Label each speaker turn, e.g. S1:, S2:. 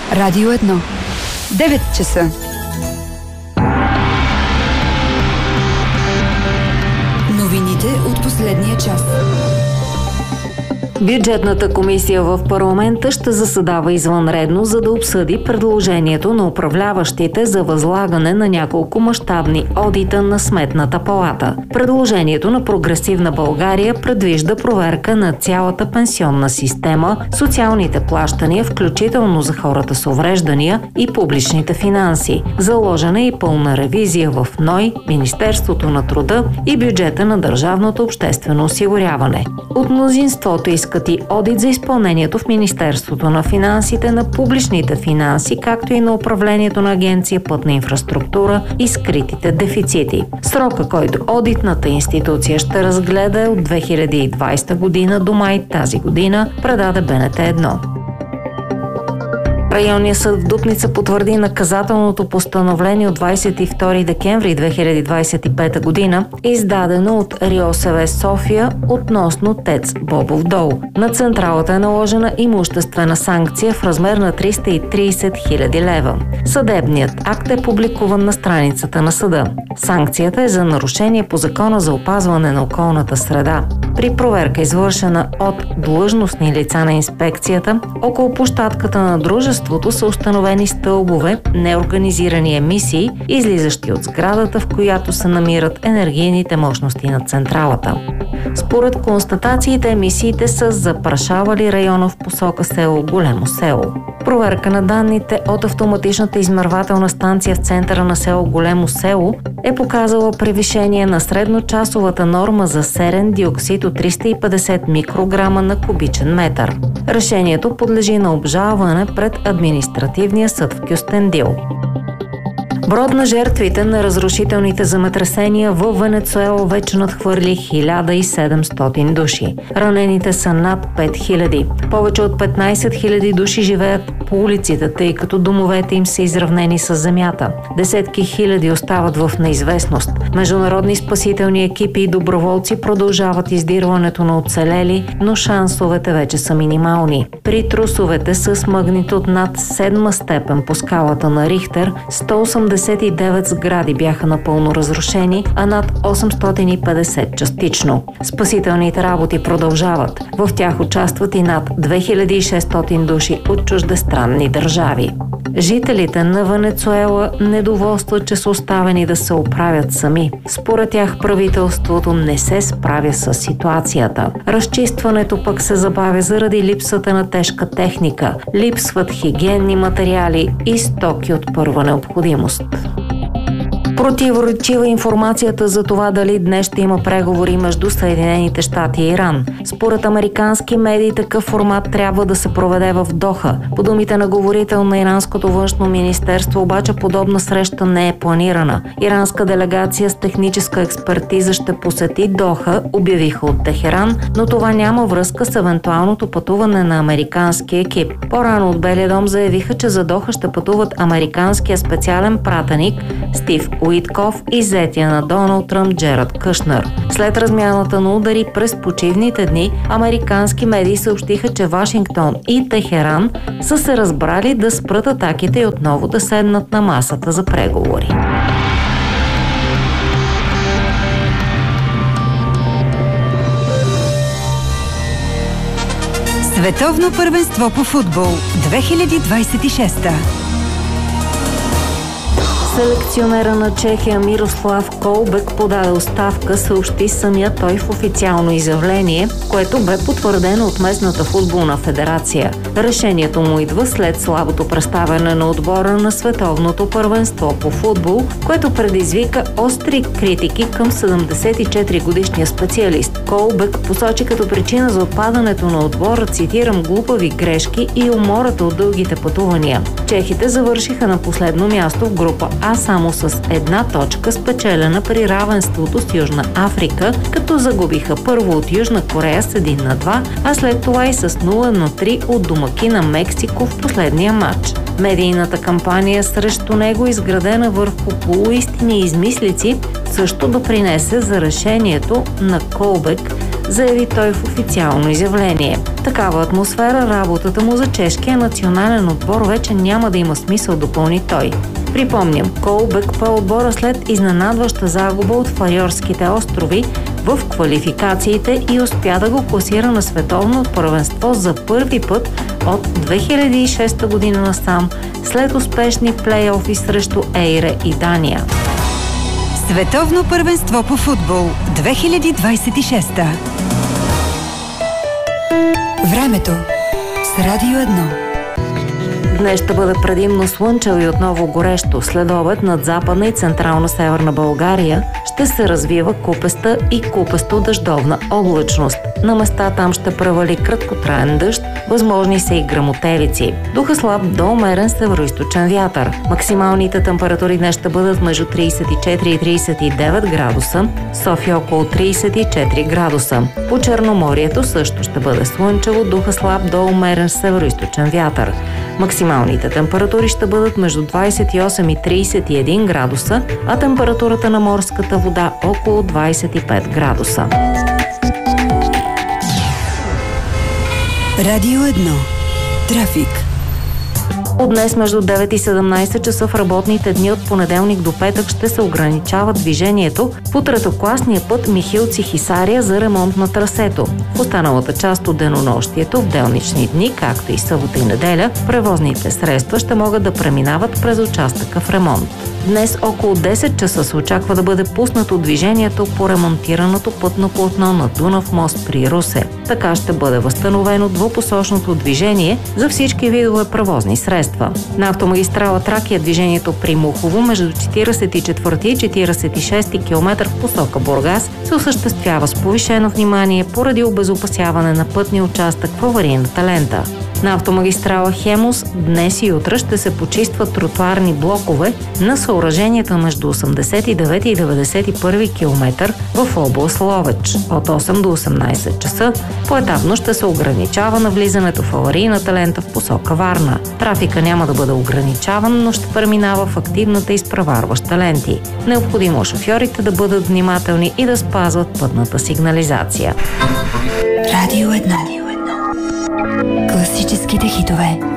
S1: Радио 1. 9 часа. Новините от последния час.
S2: Бюджетната комисия в парламента ще заседава извънредно, за да обсъди предложението на управляващите за възлагане на няколко мащабни одита на Сметната палата. Предложението на Прогресивна България предвижда проверка на цялата пенсионна система, социалните плащания, включително за хората с увреждания и публичните финанси. Заложена е и пълна ревизия в НОИ, Министерството на труда и бюджета на Държавното обществено осигуряване. От мнозинството искат и одит за изпълнението в Министерството на финансите на публичните финанси, както и на управлението на Агенция Пътна инфраструктура и скритите дефицити. Срока, който одитната институция ще разгледа, е от 2020 година до май тази година, предаде БНТ 1. Районният съд в Дупница потвърди наказателното постановление от 22 декември 2025 година, издадено от РИОСВ София относно ТЕЦ Бобов дол. На централата е наложена имуществена санкция в размер на 330 хиляди лева. Съдебният акт е публикуван на страницата на съда. Санкцията е за нарушение по Закона за опазване на околната среда. При проверка, извършена от длъжностни лица на инспекцията, около площадката на дружеството са установени стълбове, неорганизирани емисии, излизащи от сградата, в която се намират енергийните мощности на централата. Според констатациите, емисиите са запрашавали района в посока село Големо село. Проверка на данните от автоматичната измервателна станция в центъра на село Големо село е показала превишение на средночасовата норма за серен диоксид от 350 микрограма на кубичен метър. Решението подлежи на обжалване пред административния съд в Кюстендил. Броят на жертвите на разрушителните земетресения в Венецуела вече надхвърли 1700 души. Ранените са над 5000. Повече от 15 000 души живеят по улиците, тъй като домовете им са изравнени с земята. Десетки хиляди остават в неизвестност. Международни спасителни екипи и доброволци продължават издирването на оцелели, но шансовете вече са минимални. При трусовете с магнитуд над 7 степен по скалата на Рихтер, 189 сгради бяха напълно разрушени, а над 850 частично. Спасителните работи продължават. В тях участват и над 2600 души от чуждестранни държави. Жителите на Венецуела недоволстват, че са оставени да се оправят сами. Според тях правителството не се справя с ситуацията. Разчистването пък се забавя заради липсата на тежка техника. Липсват хигиенни материали и стоки от първа необходимост. Противоречива информацията за това дали днес ще има преговори между Съединените щати и Иран. Според американски медии такъв формат трябва да се проведе в Доха. По думите на говорител на иранското външно министерство, обаче подобна среща не е планирана. Иранска делегация с техническа експертиза ще посети Доха, обявиха от Техеран, но това няма връзка с евентуалното пътуване на американски екип. По-рано от Белия дом заявиха, че за Доха ще пътуват американския специален пратеник Стив Уитков и зетия на Доналд Тръмп Джерард Кушнер. След размяната на удари през почивните дни, американски медии съобщиха, че Вашингтон и Техеран са се разбрали да спрат атаките и отново да седнат на масата за преговори.
S1: Световно първенство по футбол 2026.
S2: Селекционера на Чехия Мирослав Колбек подаде оставка, съобщи самия той в официално изявление, което бе потвърдено от местната футболна федерация. Решението му идва след слабото представяне на отбора на световното първенство по футбол, което предизвика остри критики към 74-годишния специалист. Колбек посочи като причина за отпадането на отбора, цитирам, глупави грешки и умората от дългите пътувания. Чехите завършиха на последно място в група А само с една точка, спечелена при равенството с Южна Африка, като загубиха първо от Южна Корея с 1-2, а след това и с 0-3 от домакина Мексико в последния матч. Медийната кампания срещу него, изградена върху полуистини и измислици, също допринесе за решението на Колбек заяви той в официално изявление. Такава атмосфера работата му за чешкия национален отбор вече няма да има смисъл, допълни той. Припомням, Колбек пое отбора след изненадваща загуба от Фариорските острови в квалификациите и успя да го класира на световно първенство за първи път от 2006 година насам, след успешни плейофи срещу Ейре и Дания.
S1: Световно първенство по футбол 2026. Времето с Радио 1.
S2: Днес ще бъде предимно слънчево и отново горещо. След обед над Западна и Централна Северна България ще се развива купеста и купесто-дъждовна облачност. На места там ще превали краткотраен дъжд, възможни са и гръмотевици. Духа слаб до умерен североизточен вятър. Максималните температури днес ще бъдат между 34 и 39 градуса, София около 34 градуса. По Черноморието също ще бъде слънчево, духа слаб до умерен североизточен вятър. Максималните температури ще бъдат между 28 и 31 градуса, а температурата на морската вода около 25 градуса.
S1: Радио 1. Трафик.
S2: От днес между 9 и 17 часа в работните дни от понеделник до петък ще се ограничава движението по третокласния път Михилци-Хисария за ремонт на трасето. В останалата част от денонощието, в делнични дни, както и събота и неделя, превозните средства ще могат да преминават през участъка в ремонт. Днес около 10 часа се очаква да бъде пуснато движението по ремонтираното пътно платно на Дунав мост при Русе. Така ще бъде възстановено двупосочното движение за всички видове превозни средства. На автомагистрала Тракия движението при Мухово между 44 и 46 км в посока Бургас се осъществява с повишено внимание поради обезопасяване на пътния участък в аварийната лента. На автомагистрала Хемус днес и утре ще се почистват тротуарни блокове на съоръженията между 89 и 91 км в област Ловеч. От 8 до 18 часа поетапно ще се ограничава навлизането в аварийната лента в посока Варна. Трафика няма да бъде ограничаван, но ще преминава в активната изпреварваща ленти. Необходимо шофьорите да бъдат внимателни и да спазват пътната сигнализация.
S1: Радио 1. Класическите хитове.